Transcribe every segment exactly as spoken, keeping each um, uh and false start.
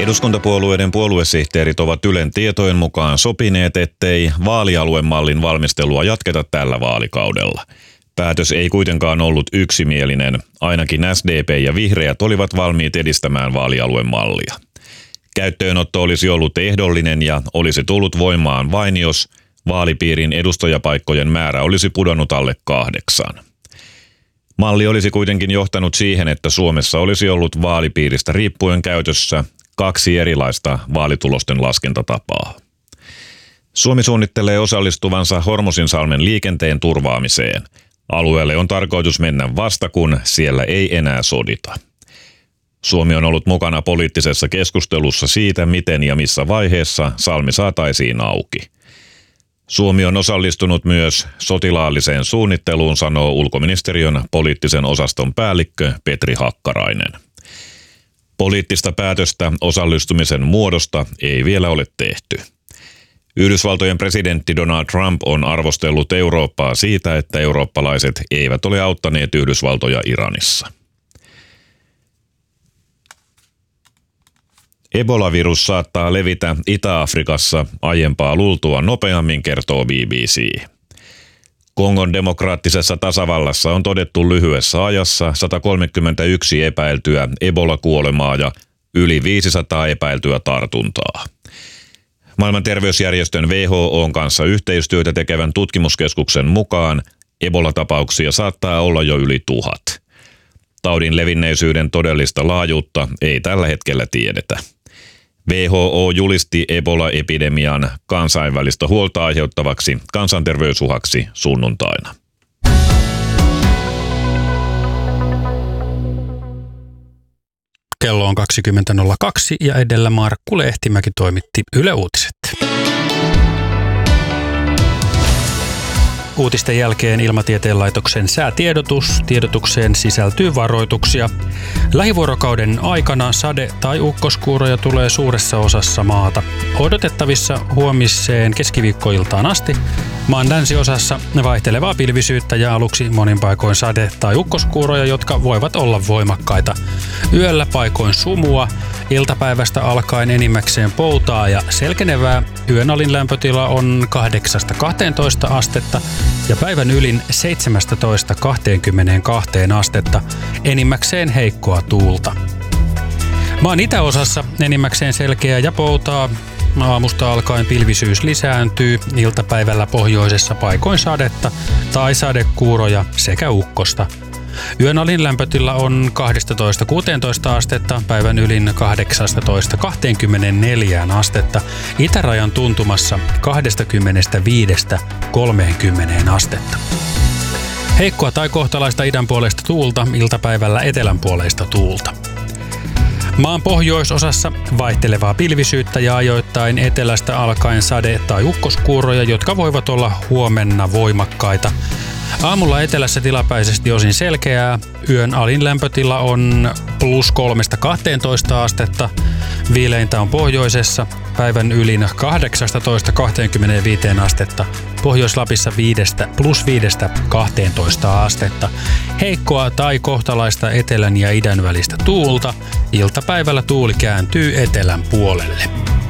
Eduskuntapuolueiden puoluesihteerit ovat Ylen tietojen mukaan sopineet, ettei vaalialuemallin valmistelua jatketa tällä vaalikaudella. Päätös ei kuitenkaan ollut yksimielinen. Ainakin S D P ja vihreät olivat valmiit edistämään vaalialuemallia. Käyttöönotto olisi ollut ehdollinen ja olisi tullut voimaan vain, jos vaalipiirin edustajapaikkojen määrä olisi pudonnut alle kahdeksan. Malli olisi kuitenkin johtanut siihen, että Suomessa olisi ollut vaalipiiristä riippuen käytössä kaksi erilaista vaalitulosten laskentatapaa. Suomi suunnittelee osallistuvansa Hormuzinsalmen liikenteen turvaamiseen. Alueelle on tarkoitus mennä vasta, kun siellä ei enää sodita. Suomi on ollut mukana poliittisessa keskustelussa siitä, miten ja missä vaiheessa salmi saataisiin auki. Suomi on osallistunut myös sotilaalliseen suunnitteluun, sanoo ulkoministeriön poliittisen osaston päällikkö Petri Hakkarainen. Poliittista päätöstä osallistumisen muodosta ei vielä ole tehty. Yhdysvaltojen presidentti Donald Trump on arvostellut Eurooppaa siitä, että eurooppalaiset eivät ole auttaneet Yhdysvaltoja Iranissa. Ebola-virus saattaa levitä Itä-Afrikassa aiempaa luultua nopeammin, kertoo B B C. Kongon demokraattisessa tasavallassa on todettu lyhyessä ajassa sata kolmekymmentäyksi epäiltyä Ebola-kuolemaa ja yli viisisataa epäiltyä tartuntaa. Maailman terveysjärjestön W H O:n kanssa yhteistyötä tekevän tutkimuskeskuksen mukaan Ebola-tapauksia saattaa olla jo yli tuhat. Taudin levinneisyyden todellista laajuutta ei tällä hetkellä tiedetä. W H O julisti Ebola-epidemian kansainvälistä huolta aiheuttavaksi kansanterveysuhaksi sunnuntaina. Kello on kaksikymmentä nolla kaksi ja edellä Markku Lehtimäki toimitti Yle Uutiset. Uutisten jälkeen Ilmatieteen laitoksen säätiedotus. Tiedotukseen sisältyy varoituksia. Lähivuorokauden aikana sade- tai ukkoskuuroja tulee suuressa osassa maata. Odotettavissa huomiseen keskiviikkoiltaan asti. Maan länsiosassa vaihtelevaa pilvisyyttä ja aluksi monin paikoin sade- tai ukkoskuuroja, jotka voivat olla voimakkaita. Yöllä paikoin sumua. Iltapäivästä alkaen enimmäkseen poutaa ja selkenevää. Yön alin lämpötila on kahdeksasta kahteentoista astetta ja päivän ylin seitsemästätoista kaksikymmentäkaksi astetta. Enimmäkseen heikkoa tuulta. Maan itäosassa enimmäkseen selkeää ja poutaa. Aamusta alkaen pilvisyys lisääntyy. Iltapäivällä pohjoisessa paikoin sadetta tai sadekuuroja sekä ukkosta. Yön alin lämpötila on kaksitoista kuusitoista astetta, päivän ylin kahdeksastatoista kaksikymmentäneljä astetta, itärajan tuntumassa kaksikymmentäviisi kolmekymmentä astetta. Heikkoa tai kohtalaista idän puolesta tuulta, iltapäivällä etelän puolesta tuulta. Maan pohjoisosassa vaihtelevaa pilvisyyttä ja ajoittain etelästä alkaen sade- tai ukkoskuuroja, jotka voivat olla huomenna voimakkaita. Aamulla etelässä tilapäisesti osin selkeää. Yön alin lämpötila on plus kolmesta kahteentoista astetta. Viileintä on pohjoisessa. Päivän ylin kahdeksastatoista kaksikymmentäviisi astetta. Pohjois-Lapissa viidestä plus viidestä kahteentoista astetta. Heikkoa tai kohtalaista etelän ja idän välistä tuulta. Iltapäivällä tuuli kääntyy etelän puolelle.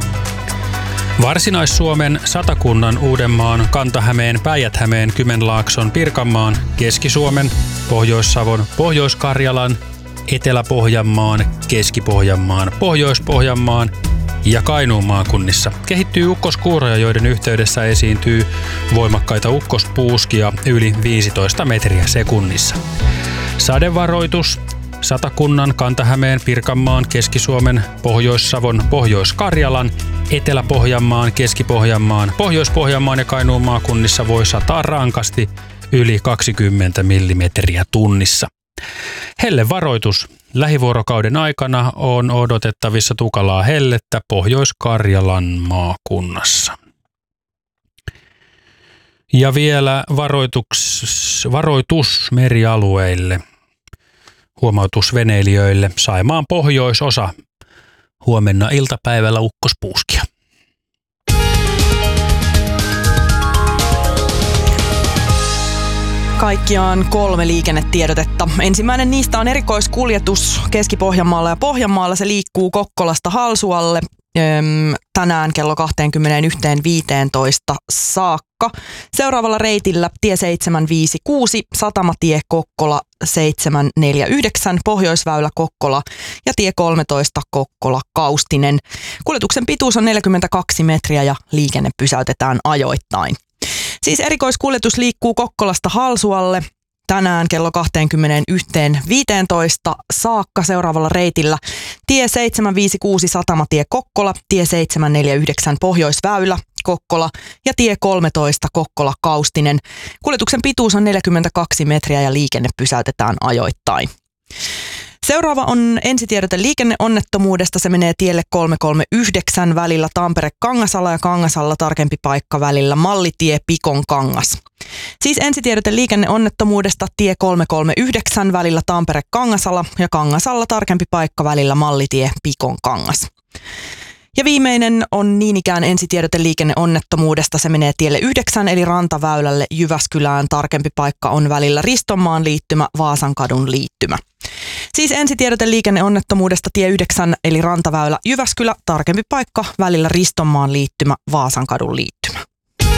Varsinais-Suomen, Satakunnan, Uudenmaan, Kanta-Hämeen, Päijät-Hämeen, Kymenlaakson, Pirkanmaan, Keski-Suomen, Pohjois-Savon, Pohjois-Karjalan, Etelä-Pohjanmaan, Keski-Pohjanmaan, Pohjois-Pohjanmaan ja Kainuun maakunnissa kehittyy ukkoskuuroja, joiden yhteydessä esiintyy voimakkaita ukkospuuskia yli viisitoista metriä sekunnissa. Sadevaroitus Satakunnan, Kanta-Hämeen, Pirkanmaan, Keski-Suomen, Pohjois-Savon, Pohjois-Karjalan, Etelä-Pohjanmaan, Keski-Pohjanmaan, Pohjois-Pohjanmaan ja Kainuun maakunnissa voi sataa rankasti yli kaksikymmentä millimetriä tunnissa. Hellevaroitus. Lähivuorokauden aikana on odotettavissa tukalaa hellettä Pohjois-Karjalan maakunnassa. Ja vielä varoitus, varoitus merialueille. Huomautus veneilijöille. Saimaan pohjoisosa. Huomenna iltapäivällä ukkospuuskia. Kaikkiaan kolme liikennetiedotetta. Ensimmäinen niistä on erikoiskuljetus Keski-Pohjanmaalla ja Pohjanmaalla. Se liikkuu Kokkolasta Halsualle tänään kello kaksikymmentäyksi viisitoista saakka. Seuraavalla reitillä tie seitsemän viisi kuusi, Satamatie Kokkola seitsemän neljä yhdeksän, Pohjoisväylä Kokkola ja tie kolmetoista Kokkola Kaustinen. Kuljetuksen pituus on neljäkymmentäkaksi metriä ja liikenne pysäytetään ajoittain. Siis erikoiskuljetus liikkuu Kokkolasta Halsualle tänään kello kaksikymmentäyksi viisitoista saakka. Seuraavalla reitillä tie seitsemän viisi kuusi Satamatie Kokkola, tie seitsemän neljä yhdeksän Pohjoisväylä Kokkola ja tie kolmetoista Kokkola Kaustinen. Kuljetuksen pituus on neljäkymmentäkaksi metriä ja liikenne pysäytetään ajoittain. Seuraava on ensitiedote liikenneonnettomuudesta. Se menee tielle kolme kolme yhdeksän välillä Tampere-Kangasala ja Kangasalla tarkempi paikka välillä Mallitie Pikonkangas. Siis ensitiedote liikenneonnettomuudesta tie kolme kolme yhdeksän välillä Tampere-Kangasala ja Kangasalla tarkempi paikka välillä Mallitie Pikonkangas. Ja viimeinen on niin ikään ensitiedote liikenneonnettomuudesta. Se menee tielle yhdeksän eli Rantaväylälle Jyväskylään. Tarkempi paikka on välillä Ristonmaan liittymä, Vaasankadun liittymä. Siis ensitiedote liikenneonnettomuudesta tie yhdeksän eli Rantaväylä Jyväskylä. Tarkempi paikka välillä Ristonmaan liittymä, Vaasankadun liittymä.